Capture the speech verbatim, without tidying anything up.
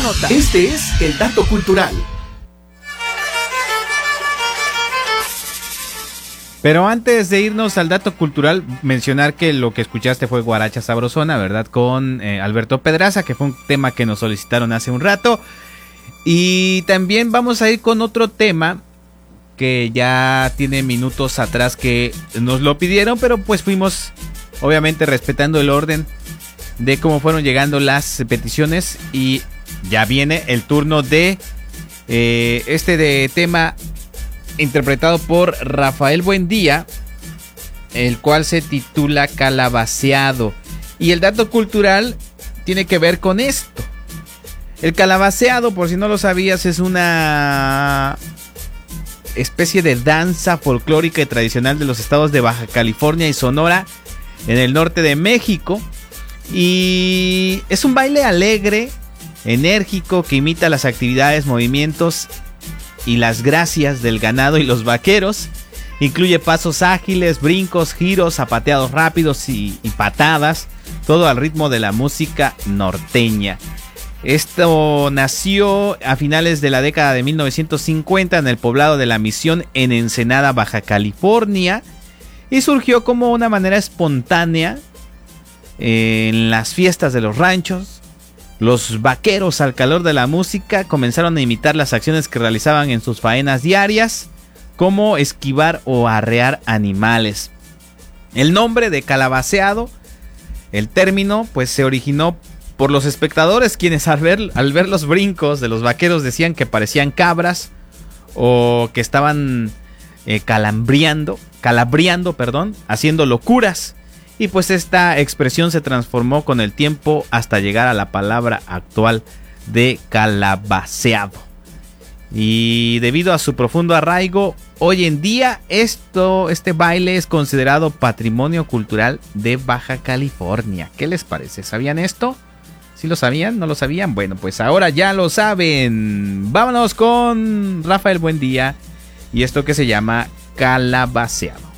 nota. Este es el dato cultural. Pero antes de irnos al dato cultural, mencionar que lo que escuchaste fue Guaracha Sabrosona, ¿verdad? Con eh, Alberto Pedraza, que fue un tema que nos solicitaron hace un rato. Y también vamos a ir con otro tema que ya tiene minutos atrás que nos lo pidieron, pero pues fuimos obviamente respetando el orden de cómo fueron llegando las peticiones. Y ya viene el turno de eh, este de tema interpretado por Rafael Buendía, el cual se titula Calabaceado. Y el dato cultural tiene que ver con esto. El calabaceado, por si no lo sabías, es una especie de danza folclórica y tradicional de los estados de Baja California y Sonora, en el norte de México. Y es un baile alegre, enérgico, que imita las actividades, movimientos y las gracias del ganado y los vaqueros. Incluye pasos ágiles, brincos, giros, zapateados rápidos y, y patadas, todo al ritmo de la música norteña. Esto nació a finales de la década de mil novecientos cincuenta en el poblado de La Misión, en Ensenada, Baja California, y surgió como una manera espontánea en las fiestas de los ranchos. Los vaqueros, al calor de la música, comenzaron a imitar las acciones que realizaban en sus faenas diarias, como esquivar o arrear animales. El nombre de calabaceado, el término, pues se originó por los espectadores, quienes al ver, al ver los brincos de los vaqueros decían que parecían cabras o que estaban eh, calambriando, calabriando, perdón, haciendo locuras. Y pues esta expresión se transformó con el tiempo hasta llegar a la palabra actual de calabaceado. Y debido a su profundo arraigo, hoy en día esto, este baile es considerado patrimonio cultural de Baja California. ¿Qué les parece? ¿Sabían esto? ¿Sí lo sabían? ¿No lo sabían? Bueno, pues ahora ya lo saben. Vámonos con Rafael Buendía y esto que se llama Calabaceado.